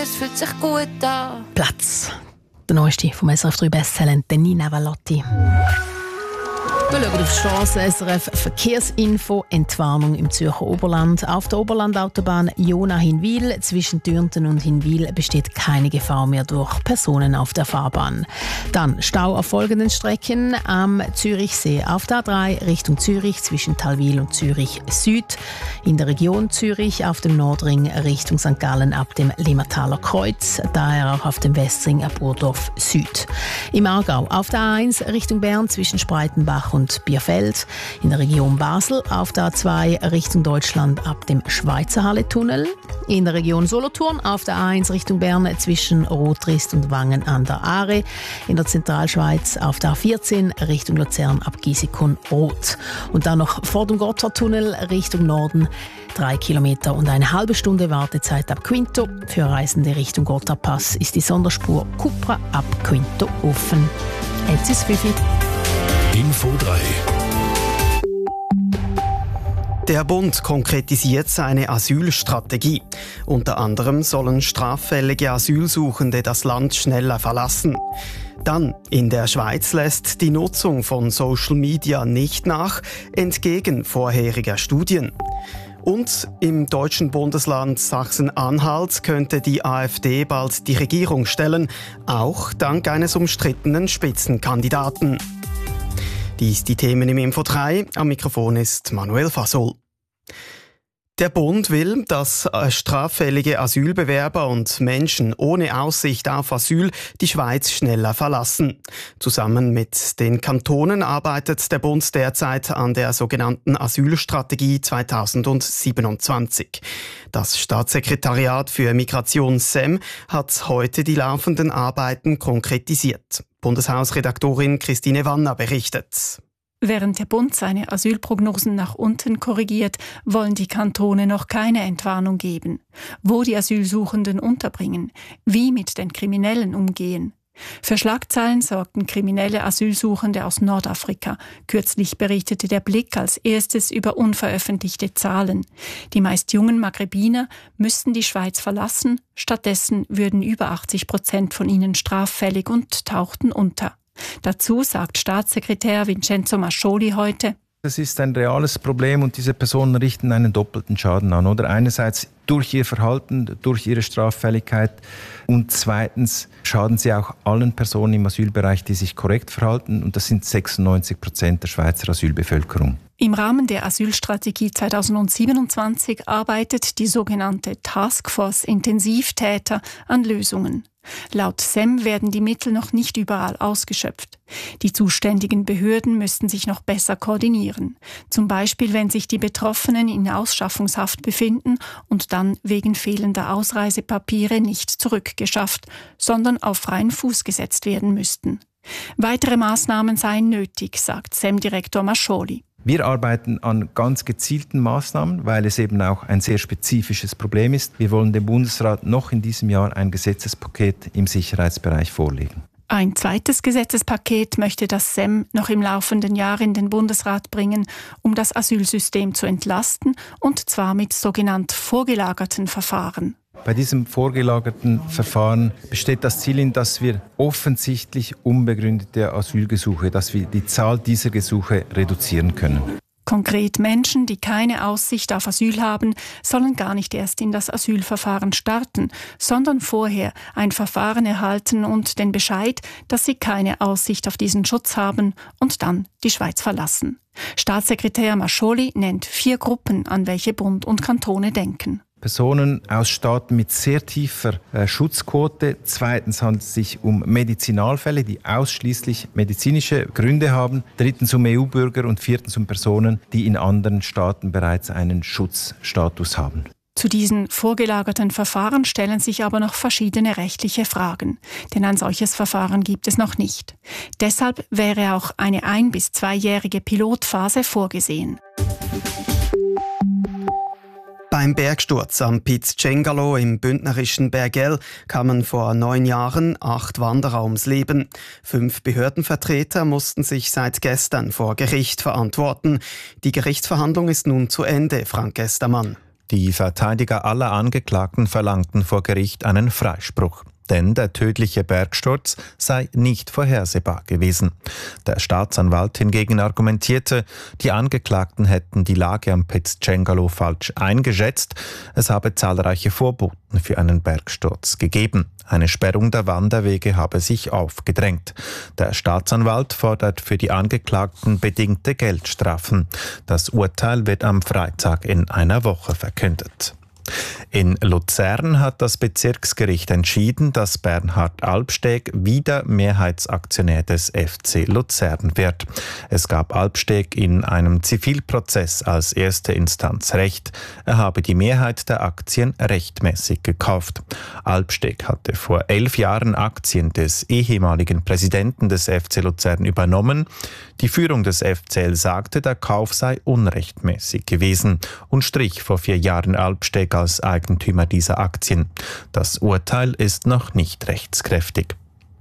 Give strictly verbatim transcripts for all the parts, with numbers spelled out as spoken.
Es fühlt sich gut an. Platz. Der neueste vom S R F drei Bestseller, Nina Vallotti. Wir schauen auf die Straße, S R F Verkehrsinfo, Entwarnung im Zürcher Oberland. Auf der Oberlandautobahn Jona-Hinwil zwischen Dürnten und Hinwil besteht keine Gefahr mehr durch Personen auf der Fahrbahn. Dann Stau auf folgenden Strecken am Zürichsee auf der A drei Richtung Zürich zwischen Talwil und Zürich Süd. In der Region Zürich auf dem Nordring Richtung Sankt Gallen ab dem Limmertaler Kreuz. Daher auch auf dem Westring ab Burdorf Süd. Im Aargau auf der A eins Richtung Bern zwischen Spreitenbach und und Bierfeld. In der Region Basel auf der A zwei Richtung Deutschland ab dem Schweizerhalle-Tunnel. In der Region Solothurn auf der A eins Richtung Bern zwischen Rotrist und Wangen an der Aare. In der Zentralschweiz auf der A vierzehn Richtung Luzern ab Giesecon-Rot. Und dann noch vor dem Gotthardtunnel Richtung Norden. Drei Kilometer und eine halbe Stunde Wartezeit ab Quinto. Für Reisende Richtung Gotthardpass ist die Sonderspur Cupra ab Quinto offen. Jetzt ist Fifi. Info drei. Der Bund konkretisiert seine Asylstrategie. Unter anderem sollen straffällige Asylsuchende das Land schneller verlassen. Dann, in der Schweiz lässt die Nutzung von Social Media nicht nach, entgegen vorheriger Studien. Und im deutschen Bundesland Sachsen-Anhalt könnte die AfD bald die Regierung stellen, auch dank eines umstrittenen Spitzenkandidaten. Dies die Themen im Info drei. Am Mikrofon ist Manuel Fasol. Der Bund will, dass straffällige Asylbewerber und Menschen ohne Aussicht auf Asyl die Schweiz schneller verlassen. Zusammen mit den Kantonen arbeitet der Bund derzeit an der sogenannten Asylstrategie zweitausendsiebenundzwanzig. Das Staatssekretariat für Migration S E M hat heute die laufenden Arbeiten konkretisiert. Bundeshausredaktorin Christine Wanner berichtet. Während der Bund seine Asylprognosen nach unten korrigiert, wollen die Kantone noch keine Entwarnung geben. Wo die Asylsuchenden unterbringen, wie mit den Kriminellen umgehen. Für Schlagzeilen sorgten kriminelle Asylsuchende aus Nordafrika. Kürzlich berichtete der Blick als erstes über unveröffentlichte Zahlen. Die meist jungen Maghrebiner müssten die Schweiz verlassen, stattdessen würden über achtzig Prozent von ihnen straffällig und tauchten unter. Dazu sagt Staatssekretär Vincenzo Mascioli heute: Das ist ein reales Problem und diese Personen richten einen doppelten Schaden an. Oder einerseits durch ihr Verhalten, durch ihre Straffälligkeit und zweitens schaden sie auch allen Personen im Asylbereich, die sich korrekt verhalten, und das sind sechsundneunzig Prozent der Schweizer Asylbevölkerung. Im Rahmen der Asylstrategie zweitausendsiebenundzwanzig arbeitet die sogenannte Taskforce Intensivtäter an Lösungen. Laut S E M werden die Mittel noch nicht überall ausgeschöpft. Die zuständigen Behörden müssten sich noch besser koordinieren. Zum Beispiel, wenn sich die Betroffenen in Ausschaffungshaft befinden und dann wegen fehlender Ausreisepapiere nicht zurückgeschafft, sondern auf freien Fuß gesetzt werden müssten. Weitere Maßnahmen seien nötig, sagt S E M-Direktor Mascioli. Wir arbeiten an ganz gezielten Maßnahmen, weil es eben auch ein sehr spezifisches Problem ist. Wir wollen dem Bundesrat noch in diesem Jahr ein Gesetzespaket im Sicherheitsbereich vorlegen. Ein zweites Gesetzespaket möchte das S E M noch im laufenden Jahr in den Bundesrat bringen, um das Asylsystem zu entlasten, und zwar mit sogenannt vorgelagerten Verfahren. Bei diesem vorgelagerten Verfahren besteht das Ziel in, dass wir offensichtlich unbegründete Asylgesuche, dass wir die Zahl dieser Gesuche reduzieren können. Konkret Menschen, die keine Aussicht auf Asyl haben, sollen gar nicht erst in das Asylverfahren starten, sondern vorher ein Verfahren erhalten und den Bescheid, dass sie keine Aussicht auf diesen Schutz haben, und dann die Schweiz verlassen. Staatssekretär Mascioli nennt vier Gruppen, an welche Bund und Kantone denken. Personen aus Staaten mit sehr tiefer äh, Schutzquote. Zweitens handelt es sich um Medizinalfälle, die ausschließlich medizinische Gründe haben. Drittens um E U-Bürger und viertens um Personen, die in anderen Staaten bereits einen Schutzstatus haben. Zu diesen vorgelagerten Verfahren stellen sich aber noch verschiedene rechtliche Fragen, denn ein solches Verfahren gibt es noch nicht. Deshalb wäre auch eine ein- bis zweijährige Pilotphase vorgesehen. Beim Bergsturz am Piz Cengalo im bündnerischen Bergell kamen vor neun Jahren acht Wanderer ums Leben. Fünf Behördenvertreter mussten sich seit gestern vor Gericht verantworten. Die Gerichtsverhandlung ist nun zu Ende, Frank Gestermann. Die Verteidiger aller Angeklagten verlangten vor Gericht einen Freispruch. Denn der tödliche Bergsturz sei nicht vorhersehbar gewesen. Der Staatsanwalt hingegen argumentierte, die Angeklagten hätten die Lage am Piz Cengalo falsch eingeschätzt. Es habe zahlreiche Vorboten für einen Bergsturz gegeben. Eine Sperrung der Wanderwege habe sich aufgedrängt. Der Staatsanwalt fordert für die Angeklagten bedingte Geldstrafen. Das Urteil wird am Freitag in einer Woche verkündet. In Luzern hat das Bezirksgericht entschieden, dass Bernhard Albsteg wieder Mehrheitsaktionär des F C Luzern wird. Es gab Albsteg in einem Zivilprozess als erste Instanz Recht. Er habe die Mehrheit der Aktien rechtmäßig gekauft. Albsteg hatte vor elf Jahren Aktien des ehemaligen Präsidenten des F C Luzern übernommen. Die Führung des F C L sagte, der Kauf sei unrechtmäßig gewesen und strich vor vier Jahren Albsteg als Eigentümer dieser Aktien. Das Urteil ist noch nicht rechtskräftig.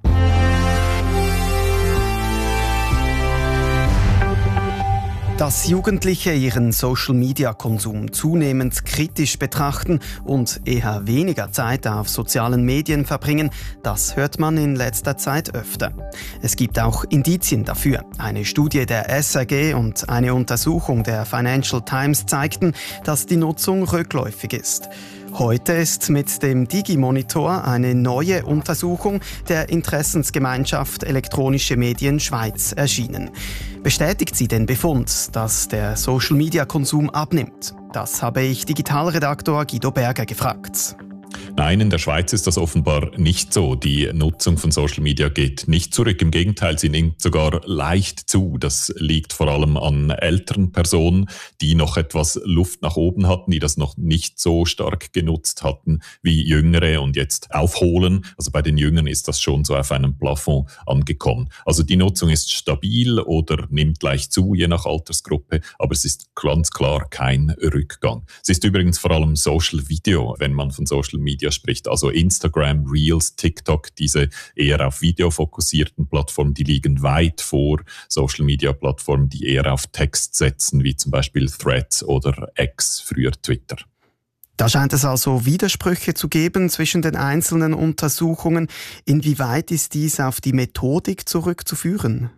Dass Jugendliche ihren Social-Media-Konsum zunehmend kritisch betrachten und eher weniger Zeit auf sozialen Medien verbringen, das hört man in letzter Zeit öfter. Es gibt auch Indizien dafür. Eine Studie der S R G und eine Untersuchung der Financial Times zeigten, dass die Nutzung rückläufig ist. Heute ist mit dem Digimonitor eine neue Untersuchung der Interessensgemeinschaft Elektronische Medien Schweiz erschienen. Bestätigt sie den Befund, dass der Social-Media-Konsum abnimmt? Das habe ich Digitalredaktor Guido Berger gefragt. Nein, in der Schweiz ist das offenbar nicht so. Die Nutzung von Social Media geht nicht zurück. Im Gegenteil, sie nimmt sogar leicht zu. Das liegt vor allem an älteren Personen, die noch etwas Luft nach oben hatten, die das noch nicht so stark genutzt hatten wie Jüngere und jetzt aufholen. Also bei den Jüngeren ist das schon so auf einem Plafond angekommen. Also die Nutzung ist stabil oder nimmt leicht zu, je nach Altersgruppe, aber es ist ganz klar kein Rückgang. Es ist übrigens vor allem Social Video, wenn man von Social Media spricht, also Instagram, Reels, TikTok, diese eher auf Video fokussierten Plattformen, die liegen weit vor Social-Media-Plattformen, die eher auf Text setzen, wie zum Beispiel Threads oder X, früher Twitter. Da scheint es also Widersprüche zu geben zwischen den einzelnen Untersuchungen. Inwieweit ist dies auf die Methodik zurückzuführen?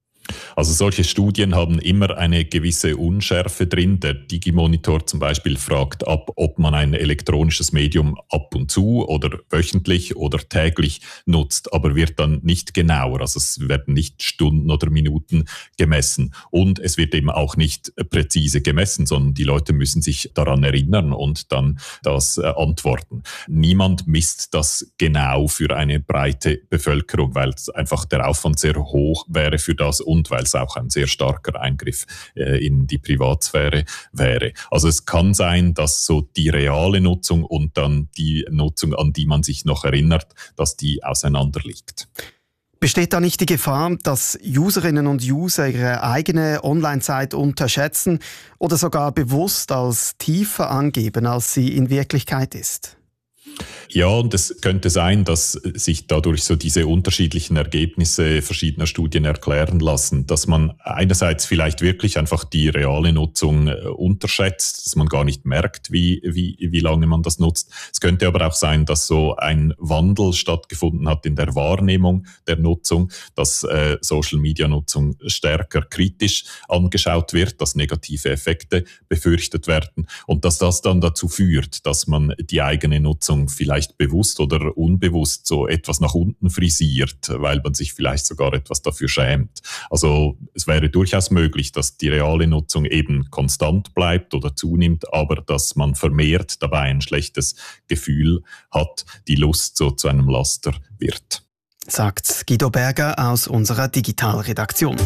Also solche Studien haben immer eine gewisse Unschärfe drin. Der Digimonitor zum Beispiel fragt ab, ob man ein elektronisches Medium ab und zu oder wöchentlich oder täglich nutzt, aber wird dann nicht genauer. Also es werden nicht Stunden oder Minuten gemessen und es wird eben auch nicht präzise gemessen, sondern die Leute müssen sich daran erinnern und dann das äh, antworten. Niemand misst das genau für eine breite Bevölkerung, weil einfach der Aufwand sehr hoch wäre für das und weil es auch ein sehr starker Eingriff äh, in die Privatsphäre wäre. Also es kann sein, dass so die reale Nutzung und dann die Nutzung, an die man sich noch erinnert, dass die auseinander liegt. Besteht da nicht die Gefahr, dass Userinnen und User ihre eigene Online-Zeit unterschätzen oder sogar bewusst als tiefer angeben, als sie in Wirklichkeit ist? Ja, und es könnte sein, dass sich dadurch so diese unterschiedlichen Ergebnisse verschiedener Studien erklären lassen, dass man einerseits vielleicht wirklich einfach die reale Nutzung unterschätzt, dass man gar nicht merkt, wie, wie, wie lange man das nutzt. Es könnte aber auch sein, dass so ein Wandel stattgefunden hat in der Wahrnehmung der Nutzung, dass äh, Social-Media-Nutzung stärker kritisch angeschaut wird, dass negative Effekte befürchtet werden und dass das dann dazu führt, dass man die eigene Nutzung vielleicht bewusst oder unbewusst so etwas nach unten frisiert, weil man sich vielleicht sogar etwas dafür schämt. Also es wäre durchaus möglich, dass die reale Nutzung eben konstant bleibt oder zunimmt, aber dass man vermehrt dabei ein schlechtes Gefühl hat, die Lust so zu einem Laster wird. Sagt Guido Berger aus unserer Digitalredaktion.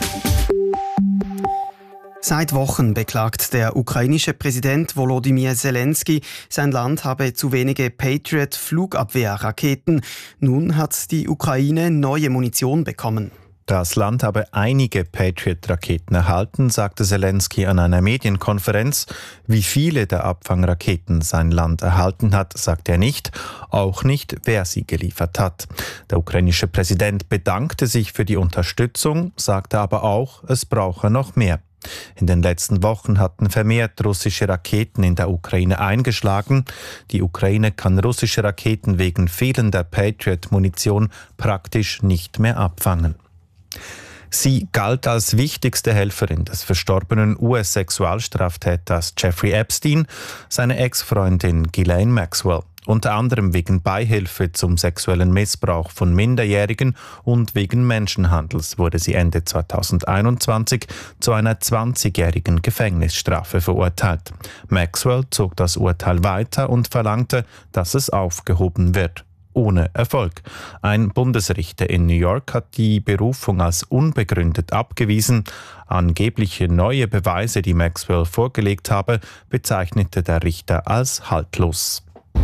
Seit Wochen beklagt der ukrainische Präsident Volodymyr Zelensky, sein Land habe zu wenige Patriot-Flugabwehrraketen. Nun hat die Ukraine neue Munition bekommen. Das Land habe einige Patriot-Raketen erhalten, sagte Zelensky an einer Medienkonferenz. Wie viele der Abfangraketen sein Land erhalten hat, sagt er nicht, auch nicht, wer sie geliefert hat. Der ukrainische Präsident bedankte sich für die Unterstützung, sagte aber auch, es brauche noch mehr. In den letzten Wochen hatten vermehrt russische Raketen in der Ukraine eingeschlagen. Die Ukraine kann russische Raketen wegen fehlender Patriot-Munition praktisch nicht mehr abfangen. Sie galt als wichtigste Helferin des verstorbenen U S-Sexualstraftäters Jeffrey Epstein, seine Ex-Freundin Ghislaine Maxwell. Unter anderem wegen Beihilfe zum sexuellen Missbrauch von Minderjährigen und wegen Menschenhandels wurde sie Ende zweitausendeinundzwanzig zu einer zwanzigjährigen Gefängnisstrafe verurteilt. Maxwell zog das Urteil weiter und verlangte, dass es aufgehoben wird. Ohne Erfolg. Ein Bundesrichter in New York hat die Berufung als unbegründet abgewiesen. Angebliche neue Beweise, die Maxwell vorgelegt habe, bezeichnete der Richter als haltlos.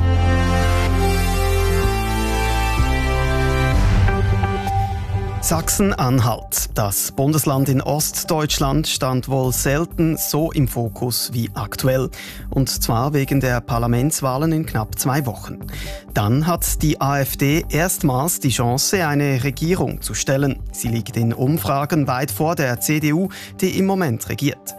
Sachsen-Anhalt, das Bundesland in Ostdeutschland, stand wohl selten so im Fokus wie aktuell. Und zwar wegen der Parlamentswahlen in knapp zwei Wochen. Dann hat die AfD erstmals die Chance, eine Regierung zu stellen. Sie liegt in Umfragen weit vor der C D U, die im Moment regiert.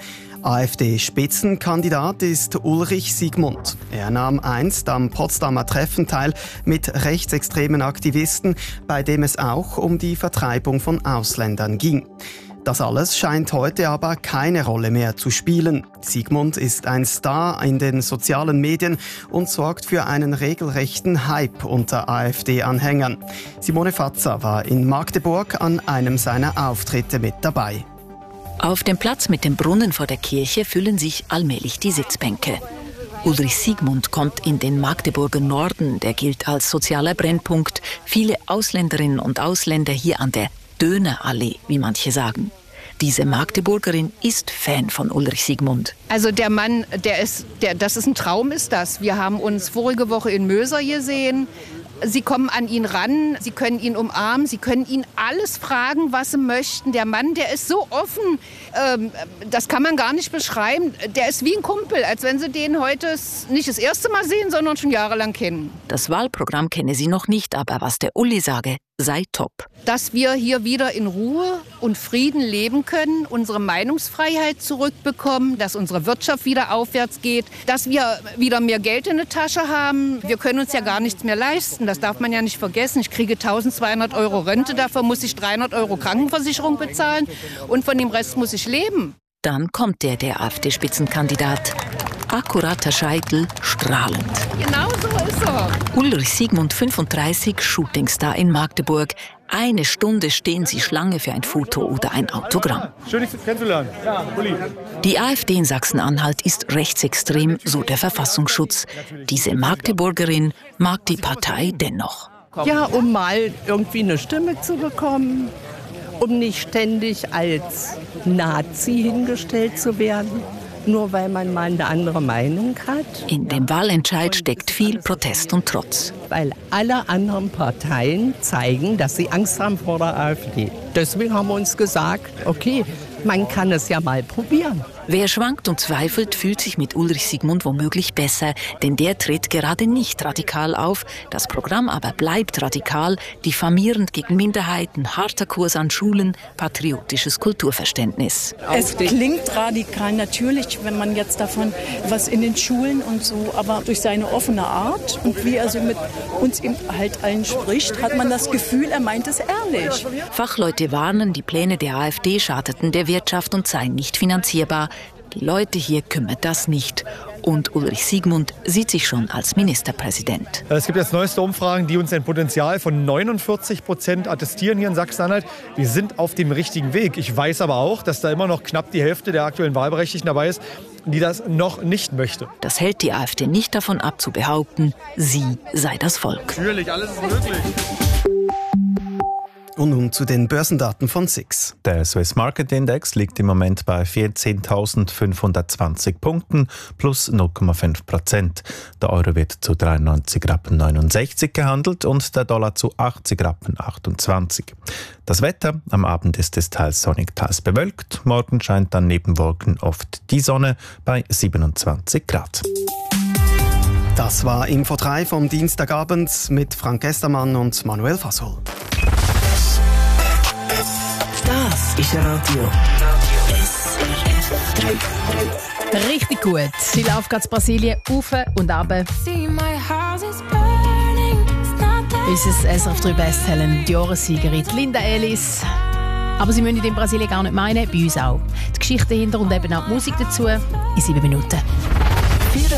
AfD-Spitzenkandidat ist Ulrich Siegmund. Er nahm einst am Potsdamer Treffen teil mit rechtsextremen Aktivisten, bei dem es auch um die Vertreibung von Ausländern ging. Das alles scheint heute aber keine Rolle mehr zu spielen. Siegmund ist ein Star in den sozialen Medien und sorgt für einen regelrechten Hype unter AfD-Anhängern. Simone Fatzer war in Magdeburg an einem seiner Auftritte mit dabei. Auf dem Platz mit dem Brunnen vor der Kirche füllen sich allmählich die Sitzbänke. Ulrich Siegmund kommt in den Magdeburger Norden, der gilt als sozialer Brennpunkt. Viele Ausländerinnen und Ausländer hier an der Dönerallee, wie manche sagen. Diese Magdeburgerin ist Fan von Ulrich Siegmund. Also der Mann, der ist, der, das ist ein Traum, ist das. Wir haben uns vorige Woche in Möser gesehen. Sie kommen an ihn ran, Sie können ihn umarmen, Sie können ihn alles fragen, was Sie möchten. Der Mann, der ist so offen, ähm, das kann man gar nicht beschreiben. Der ist wie ein Kumpel, als wenn Sie den heute nicht das erste Mal sehen, sondern schon jahrelang kennen. Das Wahlprogramm kenne sie noch nicht, aber was der Uli sage, sei top. Dass wir hier wieder in Ruhe und Frieden leben können, unsere Meinungsfreiheit zurückbekommen, dass unsere Wirtschaft wieder aufwärts geht, dass wir wieder mehr Geld in der Tasche haben. Wir können uns ja gar nichts mehr leisten, das darf man ja nicht vergessen. Ich kriege eintausendzweihundert Euro Rente, dafür muss ich dreihundert Euro Krankenversicherung bezahlen und von dem Rest muss ich leben. Dann kommt der, der AfD-Spitzenkandidat. Akkurater Scheitel, strahlend. Genau so ist er. Ulrich Siegmund, fünfunddreißig, Shootingstar in Magdeburg. Eine Stunde stehen sie Schlange für ein Foto oder ein Autogramm. Schön, dich kennenzulernen. Ja, Uli. Die AfD in Sachsen-Anhalt ist rechtsextrem, so der Verfassungsschutz. Diese Magdeburgerin mag die Partei dennoch. Ja, um mal irgendwie eine Stimme zu bekommen, um nicht ständig als Nazi hingestellt zu werden. Nur weil man mal eine andere Meinung hat. In dem Wahlentscheid steckt viel Protest und Trotz. Weil alle anderen Parteien zeigen, dass sie Angst haben vor der AfD. Deswegen haben wir uns gesagt, okay, man kann es ja mal probieren. Wer schwankt und zweifelt, fühlt sich mit Ulrich Siegmund womöglich besser, denn der tritt gerade nicht radikal auf. Das Programm aber bleibt radikal, diffamierend gegen Minderheiten, harter Kurs an Schulen, patriotisches Kulturverständnis. Es klingt radikal natürlich, wenn man jetzt davon was in den Schulen und so, aber durch seine offene Art und wie er so mit uns eben halt allen spricht, hat man das Gefühl, er meint es ehrlich. Fachleute warnen, die Pläne der AfD schadeten der Wirtschaft und seien nicht finanzierbar. Die Leute hier kümmert das nicht. Und Ulrich Siegmund sieht sich schon als Ministerpräsident. Es gibt jetzt neueste Umfragen, die uns ein Potenzial von neunundvierzig Prozent attestieren hier in Sachsen-Anhalt. Wir sind auf dem richtigen Weg. Ich weiß aber auch, dass da immer noch knapp die Hälfte der aktuellen Wahlberechtigten dabei ist, die das noch nicht möchte. Das hält die AfD nicht davon ab, zu behaupten, sie sei das Volk. Natürlich, alles ist möglich. Und nun zu den Börsendaten von S I X. Der Swiss Market Index liegt im Moment bei vierzehntausendfünfhundertzwanzig Punkten plus null Komma fünf Prozent. Der Euro wird zu dreiundneunzig Rappen neunundsechzig gehandelt und der Dollar zu achtzig Rappen achtundzwanzig. Das Wetter: Am Abend ist es teils sonnig, teils bewölkt. Morgen scheint dann neben Wolken oft die Sonne bei siebenundzwanzig Grad. Das war Info drei vom Dienstagabend mit Frank Gestermann und Manuel Fasol. Das ist Radio. S R F Richtig gut. Sie läuft gerade in Brasilien auf und ab. Unser S R F drei Bestseller, die Jahressiegerin Linda Ellis. Aber Sie müssen in Brasilien gar nicht meinen, bei uns auch. Die Geschichte dahinter und eben auch die Musik dazu in sieben Minuten.